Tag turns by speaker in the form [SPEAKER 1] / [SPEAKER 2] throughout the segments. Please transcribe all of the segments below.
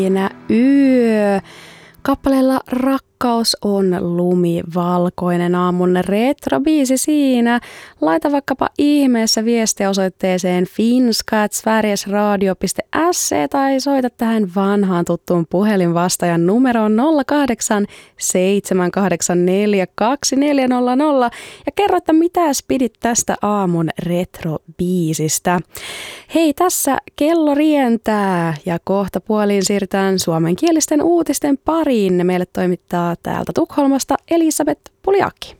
[SPEAKER 1] Siinä yö. Kappaleella Rakkaus on lumivalkoinen, aamun retrobiisi siinä. Laita vaikkapa ihmeessä viestiä osoitteeseen finska@sverigesradio.se tai soita tähän vanhaan tuttuun puhelinvastaajan numeroon 08 784 2400 ja kerro, että mitäs pidit tästä aamun retrobiisistä. Hei, tässä kello rientää ja kohta puoliin siirrytään suomenkielisten uutisten pariin. Meille toimittaa täältä Tukholmasta Elisabeth Puljaki.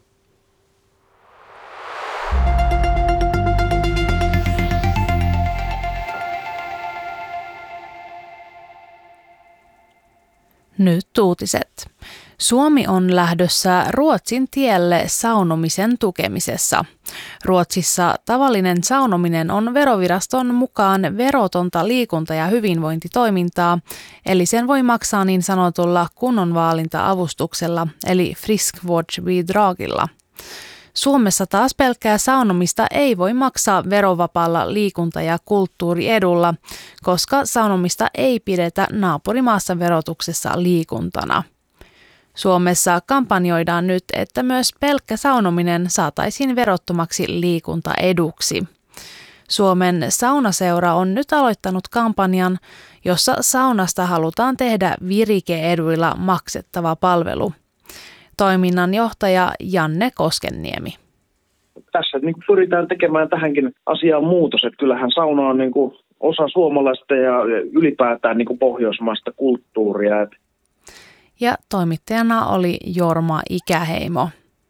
[SPEAKER 2] Nyt uutiset. Suomi on lähdössä Ruotsin tielle saunomisen tukemisessa. Ruotsissa tavallinen saunominen on veroviraston mukaan verotonta liikunta- ja hyvinvointitoimintaa, eli sen voi maksaa niin sanotulla kunnonvaalinta-avustuksella, eli friskvårdsbidragilla. Suomessa taas pelkkää saunomista ei voi maksaa verovapaalla liikunta- ja kulttuuriedulla, koska saunomista ei pidetä naapurimaassa verotuksessa liikuntana. Suomessa kampanjoidaan nyt, että myös pelkkä saunominen saataisiin verottomaksi liikuntaeduksi. Suomen saunaseura on nyt aloittanut kampanjan, jossa saunasta halutaan tehdä virike-eduilla maksettava palvelu. Toiminnan johtaja Janne Koskenniemi.
[SPEAKER 3] Tässä pyritään tekemään tähänkin asiaan muutos, että kyllähän sauna on osa suomalaista ja ylipäätään pohjoismaista kulttuuria.
[SPEAKER 2] Ja toimittajana oli Jorma Ikäheimo.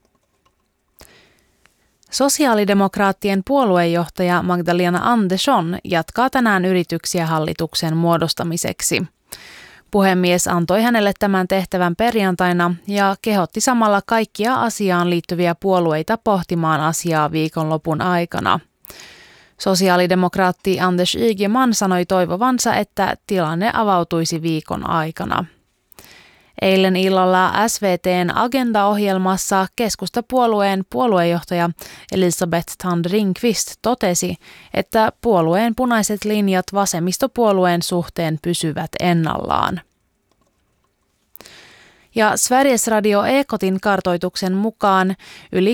[SPEAKER 2] Sosiaalidemokraattien puoluejohtaja Magdalena Andersson jatkaa tänään yrityksiä hallituksen muodostamiseksi. Puhemies antoi hänelle tämän tehtävän perjantaina ja kehotti samalla kaikkia asiaan liittyviä puolueita pohtimaan asiaa viikonlopun aikana. Sosiaalidemokraatti Anders Ygeman sanoi toivovansa, että tilanne avautuisi viikon aikana. Eilen illalla SVT:n Agenda-ohjelmassa keskustapuolueen puoluejohtaja Elisabeth Thand Ringqvist totesi, että puolueen punaiset linjat vasemmistopuolueen suhteen pysyvät ennallaan. Ja Sveriges Radio Ekotin kartoituksen mukaan yli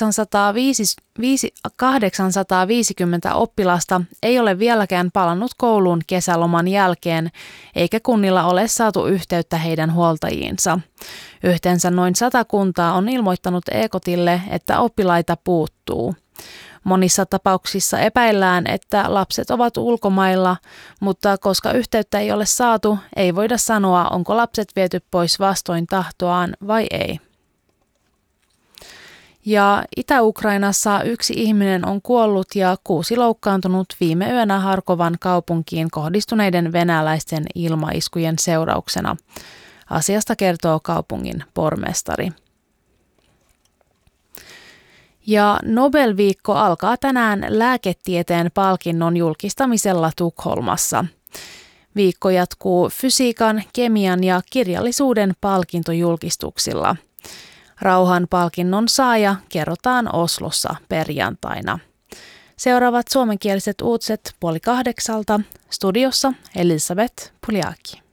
[SPEAKER 2] 850 oppilasta ei ole vieläkään palannut kouluun kesäloman jälkeen, eikä kunnilla ole saatu yhteyttä heidän huoltajiinsa. Yhteensä noin 100 kuntaa on ilmoittanut Ekotille, että oppilaita puuttuu. Monissa tapauksissa epäillään, että lapset ovat ulkomailla, mutta koska yhteyttä ei ole saatu, ei voida sanoa, onko lapset viety pois vastoin tahtoaan vai ei. Ja Itä-Ukrainassa 1 ihminen on kuollut ja 6 loukkaantunut viime yönä Harkovan kaupunkiin kohdistuneiden venäläisten ilmaiskujen seurauksena. Asiasta kertoo kaupungin pormestari. Ja Nobel-viikko alkaa tänään lääketieteen palkinnon julkistamisella Tukholmassa. Viikko jatkuu fysiikan, kemian ja kirjallisuuden palkintojulkistuksilla. Rauhan palkinnon saaja kerrotaan Oslossa perjantaina. Seuraavat suomenkieliset uutiset 7:30. Studiossa Elisabeth Puljaki.